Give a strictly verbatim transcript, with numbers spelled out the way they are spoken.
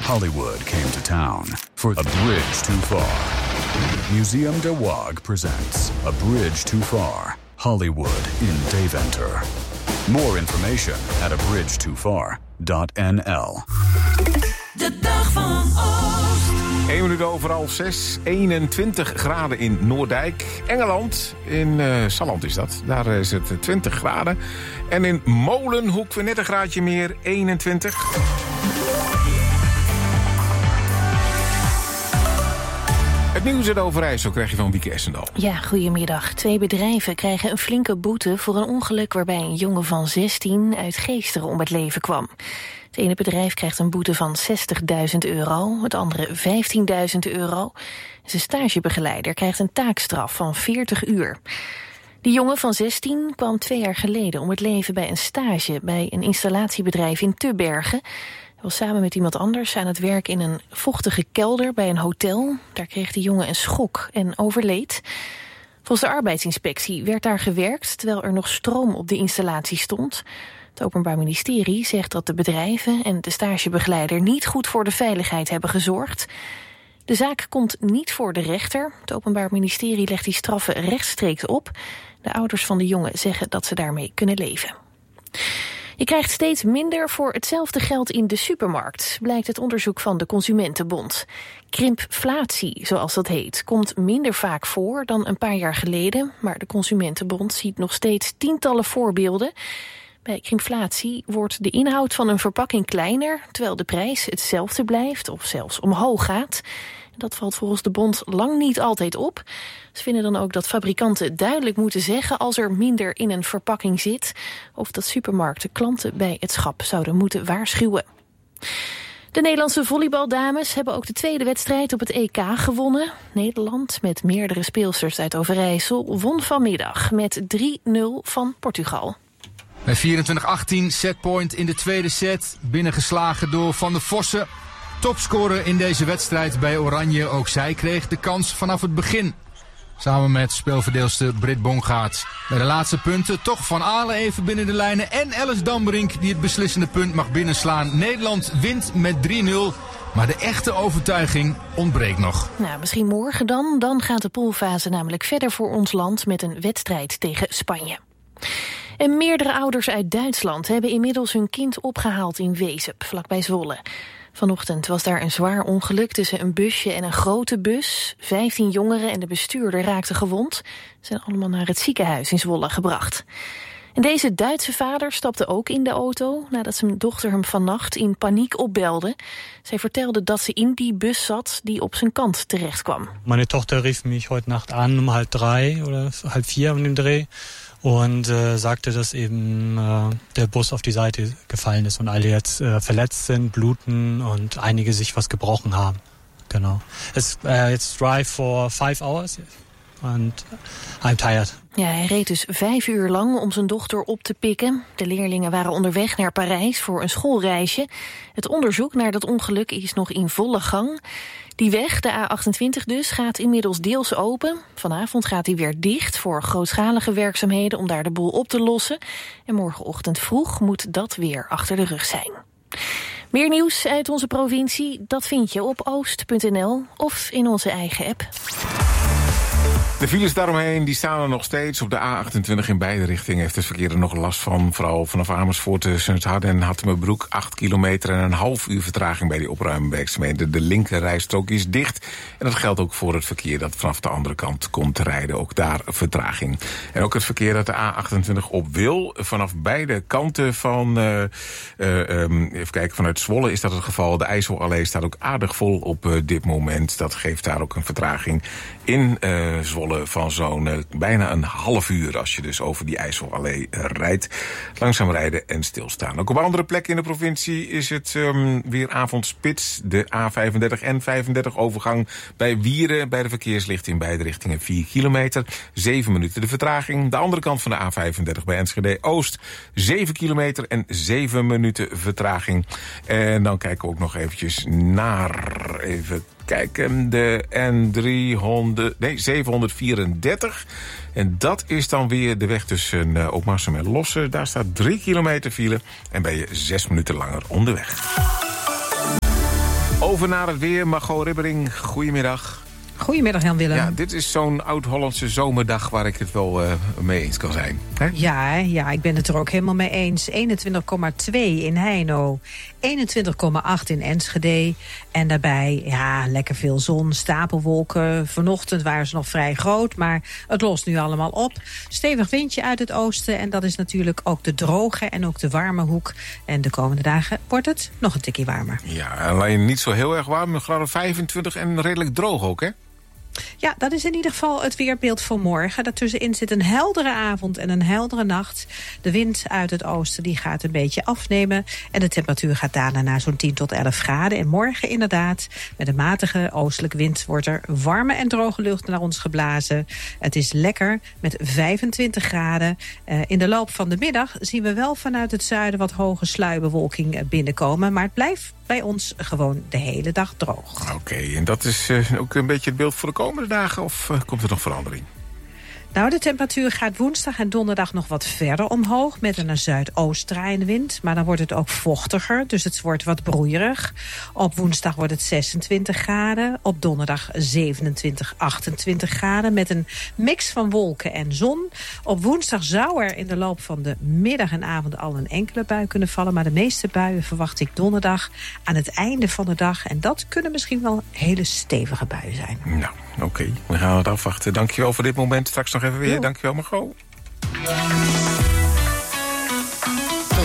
Hollywood came to town for A Bridge Too Far. Museum de Waag presents A Bridge Too Far, Hollywood in Deventer. More information at a bridge too far dot n l. De dag van Oost. één minuut over half zes, eenentwintig graden in Noordijk. Engeland, in uh, Salland is dat. Daar is het twintig graden. En in Molenhoek weer net een graadje meer, eenentwintig. Het nieuws uit Overijssel krijg je van Wieke Essendal. Ja, goedemiddag. Twee bedrijven krijgen een flinke boete voor een ongeluk waarbij een jongen van zestien uit Geesteren om het leven kwam. Het ene bedrijf krijgt een boete van zestigduizend euro, het andere vijftienduizend euro. Zijn stagebegeleider krijgt een taakstraf van veertig uur. Die jongen van zestien kwam twee jaar geleden om het leven bij een stage bij een installatiebedrijf in Tubbergen. Hij was samen met iemand anders aan het werk in een vochtige kelder bij een hotel. Daar kreeg de jongen een schok en overleed. Volgens de arbeidsinspectie werd daar gewerkt terwijl er nog stroom op de installatie stond. Het Openbaar Ministerie zegt dat de bedrijven en de stagebegeleider niet goed voor de veiligheid hebben gezorgd. De zaak komt niet voor de rechter. Het Openbaar Ministerie legt die straffen rechtstreeks op. De ouders van de jongen zeggen dat ze daarmee kunnen leven. Je krijgt steeds minder voor hetzelfde geld in de supermarkt, blijkt uit onderzoek van de Consumentenbond. Krimpflatie, zoals dat heet, komt minder vaak voor dan een paar jaar geleden, maar de Consumentenbond ziet nog steeds tientallen voorbeelden. Bij krimpflatie wordt de inhoud van een verpakking kleiner, terwijl de prijs hetzelfde blijft of zelfs omhoog gaat. Dat valt volgens de bond lang niet altijd op. Ze vinden dan ook dat fabrikanten duidelijk moeten zeggen als er minder in een verpakking zit, of dat supermarkten klanten bij het schap zouden moeten waarschuwen. De Nederlandse volleybaldames hebben ook de tweede wedstrijd op het E K gewonnen. Nederland, met meerdere speelsters uit Overijssel, won vanmiddag met drie nul van Portugal. Bij vierentwintig achttien, setpoint in de tweede set, binnengeslagen door Van der Vossen. Topscorer in deze wedstrijd bij Oranje, ook zij kreeg de kans vanaf het begin. Samen met speelverdeelster Britt Bongaerts. Bij de laatste punten toch Van Aalen even binnen de lijnen en Alice Dambrink die het beslissende punt mag binnenslaan. Nederland wint met drie nul, maar de echte overtuiging ontbreekt nog. Nou, misschien morgen dan. Dan gaat de poolfase namelijk verder voor ons land met een wedstrijd tegen Spanje. En meerdere ouders uit Duitsland hebben inmiddels hun kind opgehaald in Wezep, vlakbij Zwolle. Vanochtend was daar een zwaar ongeluk tussen een busje en een grote bus. Vijftien jongeren en de bestuurder raakten gewond. Ze zijn allemaal naar het ziekenhuis in Zwolle gebracht. En deze Duitse vader stapte ook in de auto nadat zijn dochter hem vannacht in paniek opbelde. Zij vertelde dat ze in die bus zat die op zijn kant terecht kwam. Meine Tochter rief mich heute Nacht an um halb drei oder halb vier um den Dreh. Und äh, sagte, dass eben äh, der Bus auf die Seite gefallen ist und alle jetzt äh, verletzt sind, bluten und einige sich was gebrochen haben. Genau. Es äh, jetzt drive for five hours and I'm tired. Ja, hij reed dus vijf uur lang om zijn dochter op te pikken. De leerlingen waren onderweg naar Parijs voor een schoolreisje. Het onderzoek naar dat ongeluk is nog in volle gang. Die weg, de A achtentwintig dus, gaat inmiddels deels open. Vanavond gaat hij weer dicht voor grootschalige werkzaamheden om daar de boel op te lossen. En morgenochtend vroeg moet dat weer achter de rug zijn. Meer nieuws uit onze provincie, dat vind je op oost punt n l of in onze eigen app. De files daaromheen die staan er nog steeds. Op de A achtentwintig in beide richtingen heeft het verkeer er nog last van. Vooral vanaf Amersfoort tussen het Harde en Hattemerbroek. acht kilometer en een half uur vertraging bij die opruimwerkzaamheden. De linkerrijstrook is dicht. En dat geldt ook voor het verkeer dat vanaf de andere kant komt te rijden. Ook daar vertraging. En ook het verkeer dat de A achtentwintig op wil. Vanaf beide kanten van... Uh, uh, um, even kijken, vanuit Zwolle is dat het geval. De IJsselallee staat ook aardig vol op uh, dit moment. Dat geeft daar ook een vertraging in uh, Zwolle van zo'n uh, bijna een half uur als je dus over die IJsselallee uh, rijdt. Langzaam rijden en stilstaan. Ook op andere plekken in de provincie is het um, weer avondspits. De A vijfendertig en vijfendertig overgang bij Wieren. Bij de verkeerslichten in beide richtingen vier kilometer. zeven minuten de vertraging. De andere kant van de A vijfendertig bij Enschede Oost. zeven kilometer en zeven minuten vertraging. En dan kijken we ook nog eventjes naar... Even kijken, de N driehonderd, nee, zevenhonderdvierendertig. En dat is dan weer de weg tussen uh, Opmarsum en Lossen. Daar staat drie kilometer file en ben je zes minuten langer onderweg. Over naar het weer. Margot Ribbering, goedemiddag. Goedemiddag Jan-Willem. Ja, dit is zo'n oud-Hollandse zomerdag waar ik het wel uh, mee eens kan zijn. Hè? Ja, ja, ik ben het er ook helemaal mee eens. eenentwintig komma twee in Heino, eenentwintig komma acht in Enschede. En daarbij, ja, lekker veel zon, stapelwolken. Vanochtend waren ze nog vrij groot, maar het lost nu allemaal op. Stevig windje uit het oosten en dat is natuurlijk ook de droge en ook de warme hoek. En de komende dagen wordt het nog een tikje warmer. Ja, alleen niet zo heel erg warm, een graad of vijfentwintig en redelijk droog ook, hè? Ja, dat is in ieder geval het weerbeeld voor morgen. Daartussenin zit een heldere avond en een heldere nacht. De wind uit het oosten die gaat een beetje afnemen. En de temperatuur gaat dalen naar zo'n tien tot elf graden. En morgen inderdaad, met een matige oostelijke wind... wordt er warme en droge lucht naar ons geblazen. Het is lekker met vijfentwintig graden. Uh, in de loop van de middag zien we wel vanuit het zuiden... wat hoge sluierbewolking binnenkomen. Maar het blijft bij ons gewoon de hele dag droog. Oké, okay, en dat is uh, ook een beetje het beeld voor de komende dagen? Of uh, komt er nog verandering? Nou, de temperatuur gaat woensdag en donderdag nog wat verder omhoog... met een naar zuidoost draaiende wind. Maar dan wordt het ook vochtiger, dus het wordt wat broeierig. Op woensdag wordt het zesentwintig graden. Op donderdag zevenentwintig, achtentwintig graden... met een mix van wolken en zon. Op woensdag zou er in de loop van de middag en avond... al een enkele bui kunnen vallen. Maar de meeste buien verwacht ik donderdag aan het einde van de dag. En dat kunnen misschien wel hele stevige buien zijn. Nou, oké. Okay. We gaan het afwachten. Dankjewel voor dit moment. Straks nog even weer. Jo. Dankjewel, Margot.